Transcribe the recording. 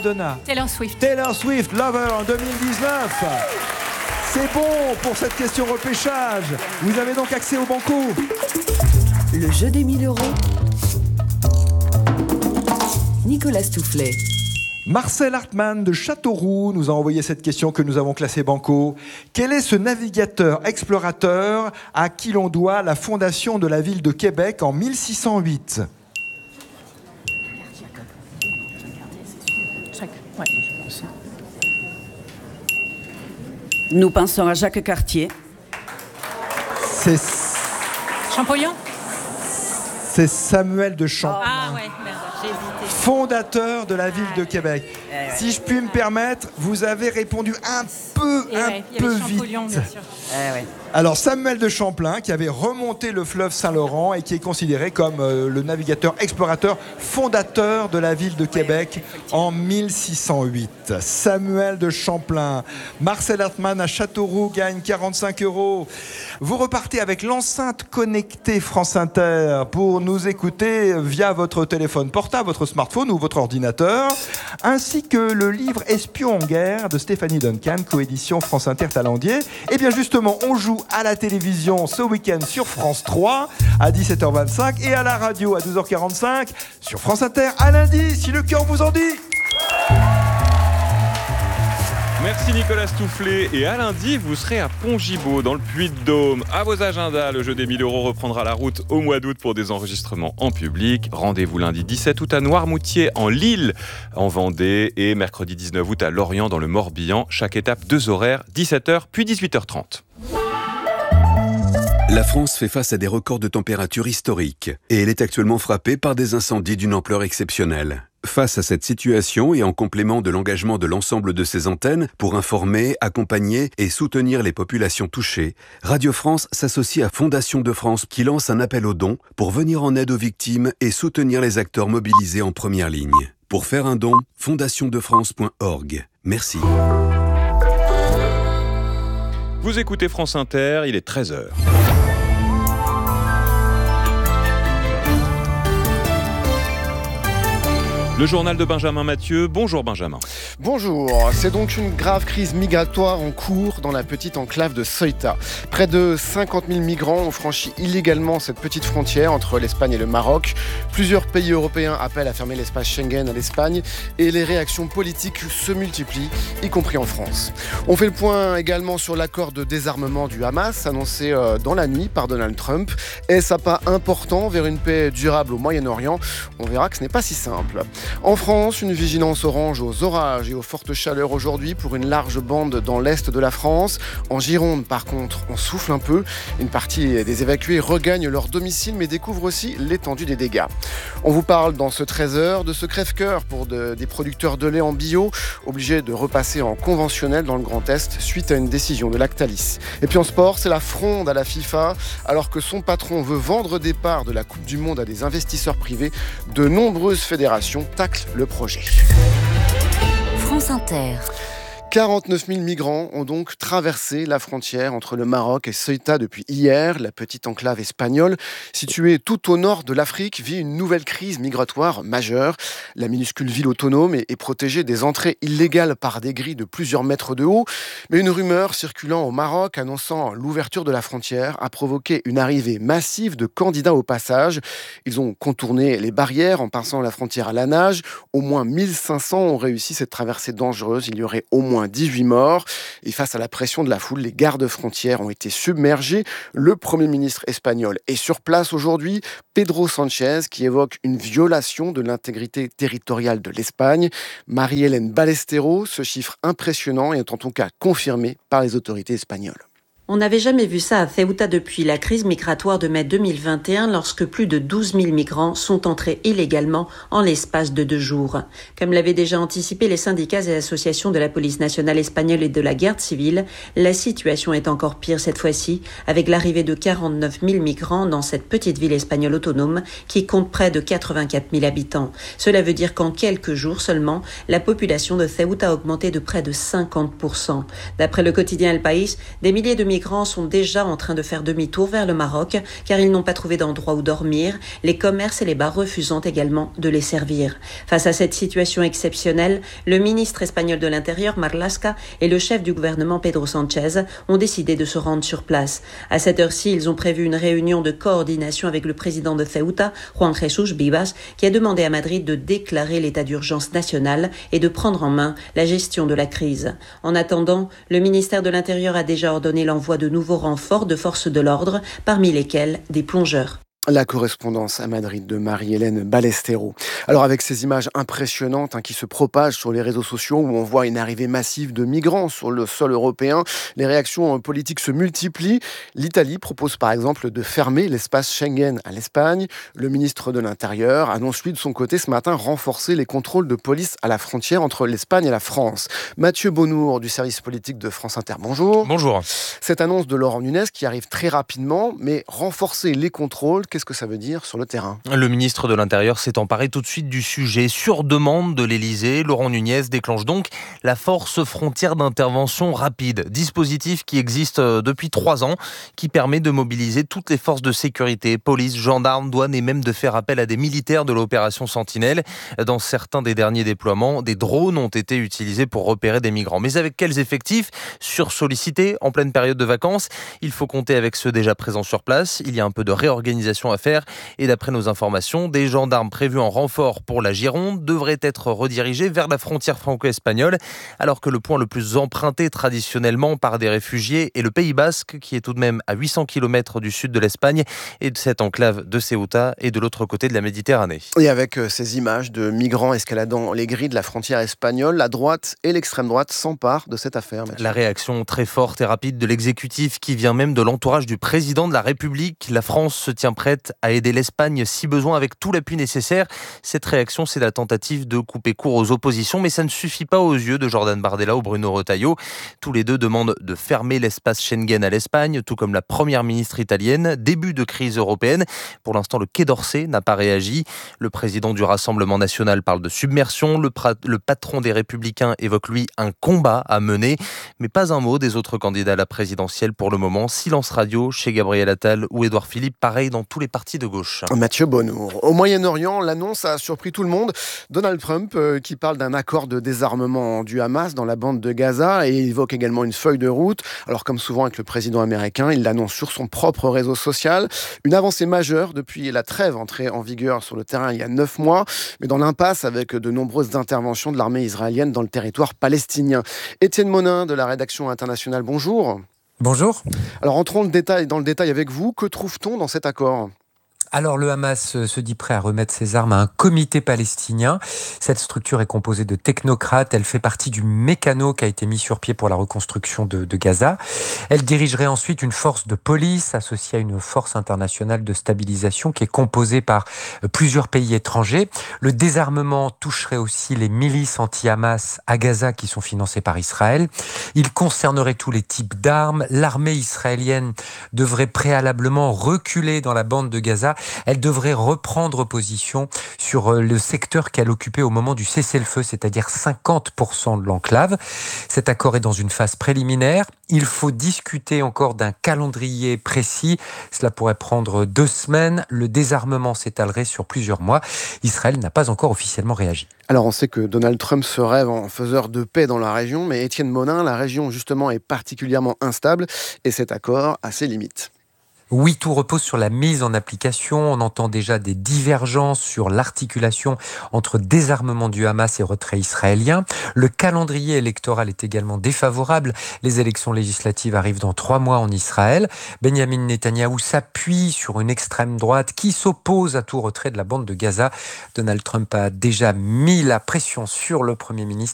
Madonna. Taylor Swift. Taylor Swift, Lover en 2019. C'est bon pour cette question repêchage. Vous avez donc accès au banco. Le jeu des 1000 €. Nicolas Stoufflet. Marcel Hartmann de Châteauroux nous a envoyé cette question que nous avons classée banco. Quel est ce navigateur explorateur à qui l'on doit la fondation de la ville de Québec en 1608 ? Nous pensons à Jacques Cartier. C'est Champollion. Samuel de Champlain. Ah ouais, merde, j'ai hésité. Fondateur de la ville de Québec. Si je puis me permettre, vous avez répondu un peu vite. Bien sûr. Alors Samuel de Champlain, qui avait remonté le fleuve Saint-Laurent et qui est considéré comme le navigateur explorateur fondateur de la ville de Québec en 1608. Samuel de Champlain. Marcel Hartmann à Châteauroux gagne 45 €. Vous repartez avec l'enceinte connectée France Inter pour nous écouter via votre téléphone portable, votre smartphone ou votre ordinateur, ainsi que le livre Espion en guerre de Stéphanie Duncan, coédition France Inter Talendier. Et bien justement, on joue à la télévision ce week-end sur France 3 à 17h25 et à la radio à 12h45 sur France Inter à lundi, si le cœur vous en dit. Merci Nicolas Stoufflet. Et à lundi, vous serez à Pont-Gibaud, dans le Puy-de-Dôme. À vos agendas, le jeu des 1000 € reprendra la route au mois d'août pour des enregistrements en public. Rendez-vous lundi 17 août à Noirmoutier, en Lille, en Vendée, et mercredi 19 août à Lorient, dans le Morbihan. Chaque étape, 2 horaires, 17h puis 18h30. La France fait face à des records de température historiques et elle est actuellement frappée par des incendies d'une ampleur exceptionnelle. Face à cette situation et en complément de l'engagement de l'ensemble de ses antennes pour informer, accompagner et soutenir les populations touchées, Radio France s'associe à Fondation de France qui lance un appel aux dons pour venir en aide aux victimes et soutenir les acteurs mobilisés en première ligne. Pour faire un don, fondationdefrance.org. Merci. Vous écoutez France Inter, il est 13h. Le journal de Benjamin Mathieu. Bonjour Benjamin. Bonjour. C'est donc une grave crise migratoire en cours dans la petite enclave de Ceuta. Près de 50 000 migrants ont franchi illégalement cette petite frontière entre l'Espagne et le Maroc. Plusieurs pays européens appellent à fermer l'espace Schengen à l'Espagne et les réactions politiques se multiplient, y compris en France. On fait le point également sur l'accord de désarmement du Hamas annoncé dans la nuit par Donald Trump. Est-ce un pas important vers une paix durable au Moyen-Orient ? On verra que ce n'est pas si simple. En France, une vigilance orange aux orages et aux fortes chaleurs aujourd'hui pour une large bande dans l'est de la France. En Gironde, par contre, on souffle un peu. Une partie des évacués regagnent leur domicile mais découvrent aussi l'étendue des dégâts. On vous parle dans ce 13h de ce crève-cœur pour des producteurs de lait en bio, obligés de repasser en conventionnel dans le Grand Est suite à une décision de Lactalis. Et puis en sport, c'est la fronde à la FIFA. Alors que son patron veut vendre des parts de la Coupe du Monde à des investisseurs privés, de nombreuses fédérations taclent le projet. France Inter. 49 000 migrants ont donc traversé la frontière entre le Maroc et Ceuta depuis hier. La petite enclave espagnole, située tout au nord de l'Afrique, vit une nouvelle crise migratoire majeure. La minuscule ville autonome est protégée des entrées illégales par des grilles de plusieurs mètres de haut. Mais une rumeur circulant au Maroc annonçant l'ouverture de la frontière a provoqué une arrivée massive de candidats au passage. Ils ont contourné les barrières en passant la frontière à la nage. Au moins 1500 ont réussi cette traversée dangereuse. Il y aurait au moins 18 morts. Et face à la pression de la foule, les gardes frontières ont été submergés. Le Premier ministre espagnol est sur place aujourd'hui, Pedro Sánchez, qui évoque une violation de l'intégrité territoriale de l'Espagne. Marie-Hélène Ballesteros, ce chiffre impressionnant est en tout cas confirmé par les autorités espagnoles. On n'avait jamais vu ça à Ceuta depuis la crise migratoire de mai 2021, lorsque plus de 12 000 migrants sont entrés illégalement en l'espace de 2 jours. Comme l'avaient déjà anticipé les syndicats et associations de la police nationale espagnole et de la garde civile, la situation est encore pire cette fois-ci, avec l'arrivée de 49 000 migrants dans cette petite ville espagnole autonome qui compte près de 84 000 habitants. Cela veut dire qu'en quelques jours seulement, la population de Ceuta a augmenté de près de 50%. D'après le quotidien El País, des milliers de migrants migrants sont déjà en train de faire demi-tour vers le Maroc car ils n'ont pas trouvé d'endroit où dormir, les commerces et les bars refusant également de les servir. Face à cette situation exceptionnelle, le ministre espagnol de l'Intérieur, Marlaska, et le chef du gouvernement, Pedro Sánchez, ont décidé de se rendre sur place. À cette heure-ci, ils ont prévu une réunion de coordination avec le président de Ceuta, Juan Jesús Vivas, qui a demandé à Madrid de déclarer l'état d'urgence national et de prendre en main la gestion de la crise. En attendant, le ministère de l'Intérieur a déjà ordonné l'envoi de nouveaux renforts de forces de l'ordre, parmi lesquels des plongeurs. La correspondance à Madrid de Marie-Hélène Ballestero. Alors avec ces images impressionnantes qui se propagent sur les réseaux sociaux où on voit une arrivée massive de migrants sur le sol européen, les réactions politiques se multiplient. L'Italie propose par exemple de fermer l'espace Schengen à l'Espagne. Le ministre de l'Intérieur annonce lui de son côté ce matin renforcer les contrôles de police à la frontière entre l'Espagne et la France. Mathieu Bonnour du service politique de France Inter, bonjour. Bonjour. Cette annonce de Laurent Nunez qui arrive très rapidement, mais renforcer les contrôles, qu'est-ce que ça veut dire sur le terrain ? Le ministre de l'Intérieur s'est emparé tout de suite du sujet. Sur demande de l'Élysée, Laurent Nunez déclenche donc la force frontière d'intervention rapide. Dispositif qui existe depuis 3 ans, qui permet de mobiliser toutes les forces de sécurité, police, gendarmes, douane et même de faire appel à des militaires de l'opération Sentinelle. Dans certains des derniers déploiements, des drones ont été utilisés pour repérer des migrants. Mais avec quels effectifs ? Sursollicités en pleine période de vacances. Il faut compter avec ceux déjà présents sur place. Il y a un peu de réorganisation à faire et d'après nos informations, des gendarmes prévus en renfort pour la Gironde devraient être redirigés vers la frontière franco-espagnole alors que le point le plus emprunté traditionnellement par des réfugiés est le Pays Basque qui est tout de même à 800 km du sud de l'Espagne et de cette enclave de Ceuta et de l'autre côté de la Méditerranée. Et avec ces images de migrants escaladant les grilles de la frontière espagnole, la droite et l'extrême droite s'emparent de cette affaire. Mathieu. La réaction très forte et rapide de l'exécutif qui vient même de l'entourage du président de la République. La France se tient prête à aider l'Espagne si besoin avec tout l'appui nécessaire. Cette réaction, c'est la tentative de couper court aux oppositions, mais ça ne suffit pas aux yeux de Jordan Bardella ou Bruno Retailleau. Tous les deux demandent de fermer l'espace Schengen à l'Espagne, tout comme la première ministre italienne. Début de crise européenne. Pour l'instant, le Quai d'Orsay n'a pas réagi. Le président du Rassemblement national parle de submersion. Le patron des Républicains évoque, lui, un combat à mener. Mais pas un mot des autres candidats à la présidentielle pour le moment. Silence radio chez Gabriel Attal ou Édouard Philippe. Pareil dans tous les partis de gauche. Mathieu Bonnour. Au Moyen-Orient, l'annonce a surpris tout le monde. Donald Trump qui parle d'un accord de désarmement du Hamas dans la bande de Gaza et évoque également une feuille de route. Alors comme souvent avec le président américain, il l'annonce sur son propre réseau social. Une avancée majeure depuis la trêve entrée en vigueur sur le terrain il y a 9 mois, mais dans l'impasse avec de nombreuses interventions de l'armée israélienne dans le territoire palestinien. Étienne Monin de la rédaction internationale, bonjour. Bonjour. Alors entrons dans le détail avec vous. Que trouve-t-on dans cet accord ? Alors le Hamas se dit prêt à remettre ses armes à un comité palestinien. Cette structure est composée de technocrates. Elle fait partie du mécano qui a été mis sur pied pour la reconstruction de Gaza. Elle dirigerait ensuite une force de police associée à une force internationale de stabilisation qui est composée par plusieurs pays étrangers. Le désarmement toucherait aussi les milices anti-Hamas à Gaza qui sont financées par Israël. Il concernerait tous les types d'armes. L'armée israélienne devrait préalablement reculer dans la bande de Gaza. Elle devrait reprendre position sur le secteur qu'elle occupait au moment du cessez-le-feu, c'est-à-dire 50% de l'enclave. Cet accord est dans une phase préliminaire. Il faut discuter encore d'un calendrier précis. Cela pourrait prendre 2 semaines. Le désarmement s'étalerait sur plusieurs mois. Israël n'a pas encore officiellement réagi. Alors on sait que Donald Trump se rêve en faiseur de paix dans la région, mais Étienne Monin, la région justement est particulièrement instable et cet accord a ses limites. Oui, tout repose sur la mise en application. On entend déjà des divergences sur l'articulation entre désarmement du Hamas et retrait israélien. Le calendrier électoral est également défavorable. Les élections législatives arrivent dans 3 mois en Israël. Benjamin Netanyahou s'appuie sur une extrême droite qui s'oppose à tout retrait de la bande de Gaza. Donald Trump a déjà mis la pression sur le Premier ministre